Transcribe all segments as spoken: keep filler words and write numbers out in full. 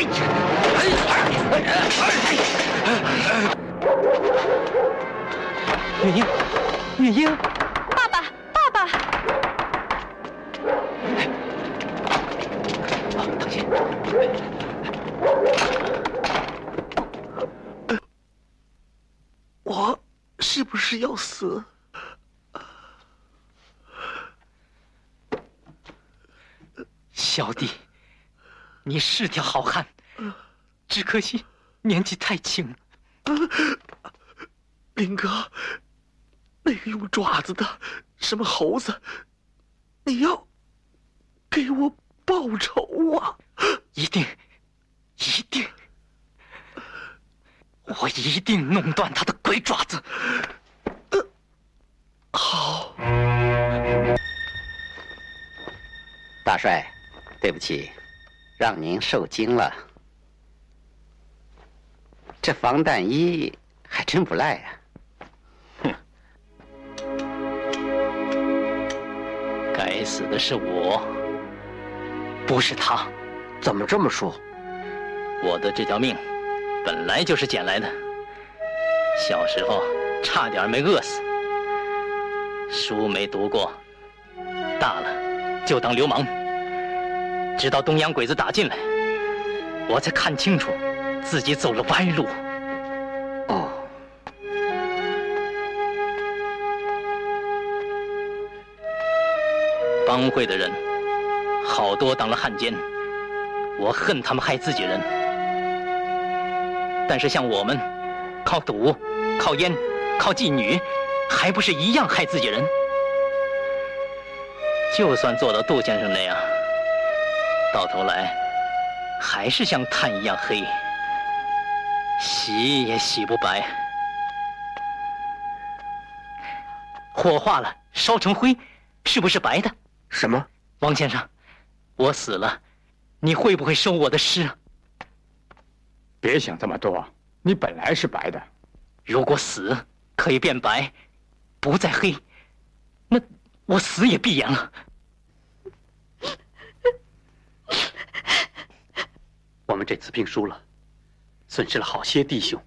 月英，月英， 爸爸，爸爸！ 好，当心！ 我是不是要死？ 小弟，你是条好汉，只可惜年纪太轻了。 林哥，那个用爪子的什么猴子，你要给我报仇啊！ 一定，一定，我一定弄断他的鬼爪子。 呃，好。 大帅，对不起，让您受惊了。这防弹衣还真不赖呀、啊。 哼，该死的是我，不是他。 怎么这么说？ 我的这条命本来就是捡来的，小时候差点没饿死，书没读过，大了就当流氓，直到东洋鬼子打进来，我才看清楚自己走了歪路。 哦， 帮会的人好多当了汉奸，我恨他们害自己人。但是像我们，靠赌、靠烟、靠妓女，还不是一样害自己人？就算做到杜先生那样，到头来还是像炭一样黑，洗也洗不白。火化了，烧成灰，是不是白的？ 什么？ 王先生，我死了，你会不会收我的尸啊？ 别想这么多，你本来是白的。 如果死可以变白，不再黑，那我死也闭眼了。 我们这次兵输了，损失了好些弟兄，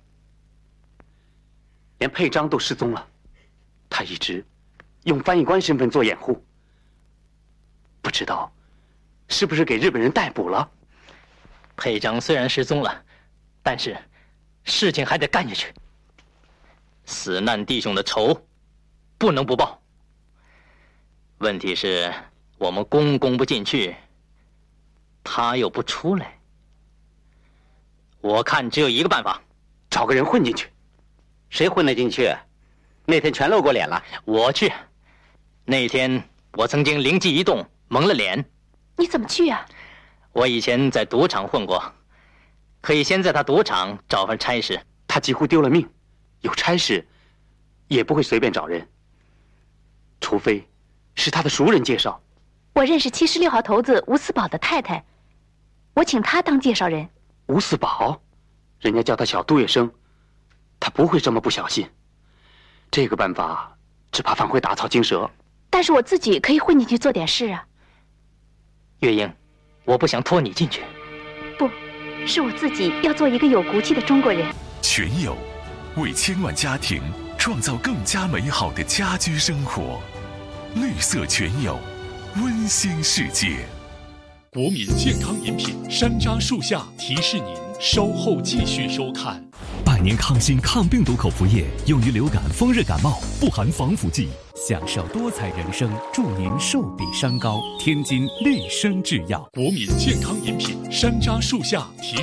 连佩章都失踪了。他一直用翻译官身份做掩护，不知道是不是给日本人逮捕了。 佩章虽然失踪了，但是事情还得干下去。死难弟兄的仇不能不报。问题是我们攻攻不进去，他又不出来。我看只有一个办法， 找个人混进去。 谁混得进去？那天全露过脸了。 我去。那天我曾经灵机一动，蒙了脸。 你怎么去啊？ 我以前在赌场混过，可以先在他赌场找份差事。 他几乎丢了命，有差事也不会随便找人，除非是他的熟人介绍。 我认识七十六号头子吴四宝的太太，我请他当介绍人。 吴四宝，人家叫他小杜月笙，他不会这么不小心。这个办法只怕反会打草惊蛇。 但是我自己可以混进去做点事啊。 月英，我不想拖你进去。 不，是我自己要做一个有骨气的中国人。 全友为千万家庭创造更加美好的家居生活，绿色全友，温馨世界。 国民健康饮品山楂树下提示您稍后继续收看。 百年康心抗病毒口服液，用于流感、风热感冒，不含防腐剂，享受多彩人生，祝您寿比山高。天津丽参制药， 国民健康饮品山楂树下提